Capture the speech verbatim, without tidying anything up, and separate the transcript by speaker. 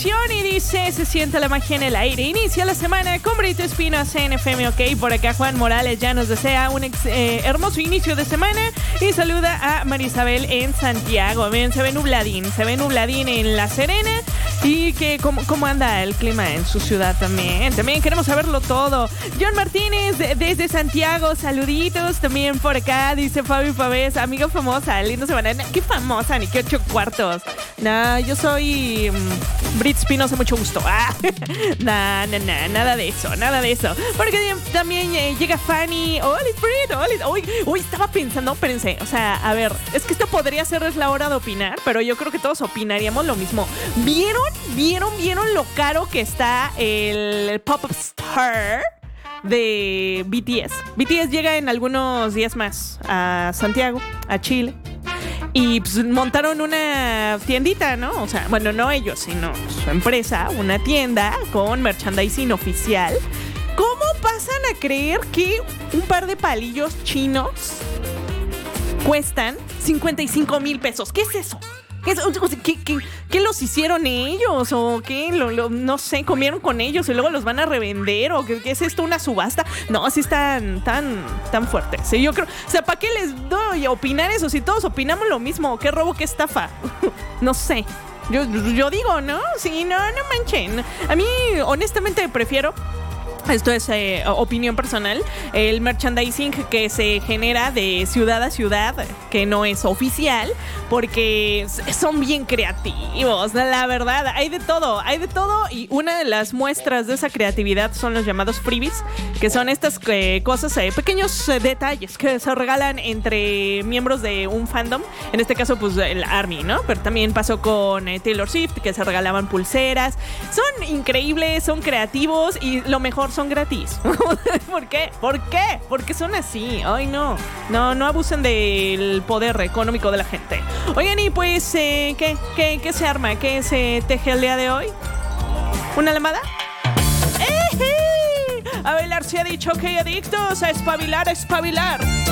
Speaker 1: canción y dice: se siente la magia en el aire. Inicia la semana con Brito Espinos en F M OK. Por acá Juan Morales ya nos desea un ex, eh, hermoso inicio de semana y saluda a Marisabel en Santiago. Ven, se ve nubladín, se ve nubladín en La Serena. Y que cómo, cómo anda el clima en su ciudad también. También queremos saberlo todo. John Martínez de, desde Santiago, saluditos también por acá. Dice Fabi Pavés, amiga famosa, lindo semana. ¿Qué famosa? Ni qué ocho cuartos. Nah, yo soy um, Brit Espinosa, mucho gusto. Ah, nah, nah, nah, nada de eso, nada de eso. Porque también eh, llega Fanny. Hola, Brit, hola. Hoy, hoy estaba pensando, espérense, o sea, a ver, es que esto podría ser la hora de opinar, pero yo creo que todos opinaríamos lo mismo. ¿Vieron? ¿Vieron? ¿Vieron lo caro que está el Pop-Up Star de B T S? B T S llega en algunos días más a Santiago, a Chile. Y pues montaron una tiendita, ¿no? O sea, bueno, no ellos, sino su empresa, una tienda con merchandising oficial. ¿Cómo pasan a creer que un par de palillos chinos cuestan cincuenta y cinco mil pesos? ¿Qué es eso? ¿Qué, ¿Qué, qué, ¿Qué los hicieron ellos? ¿O qué? Lo, lo, no sé, comieron con ellos y luego los van a revender. ¿O qué, qué es esto? ¿Una subasta? No, así están tan, tan fuertes. Sí, yo creo, o sea, ¿para qué les doy a opinar eso? Si todos opinamos lo mismo, ¿qué robo, qué estafa? No sé. Yo, yo digo, ¿no? Sí, no, no manchen. A mí, honestamente, prefiero... Esto es eh, opinión personal. El merchandising que se genera de ciudad a ciudad, que no es oficial, porque son bien creativos, la verdad. Hay de todo, hay de todo. Y una de las muestras de esa creatividad son los llamados freebies, que son estas eh, cosas, eh, pequeños eh, detalles que se regalan entre miembros de un fandom. En este caso, pues el ARMY, ¿no? Pero también pasó con eh, Taylor Swift, que se regalaban pulseras. Son increíbles, son creativos y lo mejor son gratis. ¿Por qué? ¿Por qué? Porque son así. Ay, no. No, no abusen del poder económico de la gente. Oigan, y pues, eh, ¿qué, qué, ¿qué se arma? ¿Qué se teje el día de hoy? ¿Una llamada? ¡Eh! A bailar se ha dicho que adictos, a espabilar, a espabilar.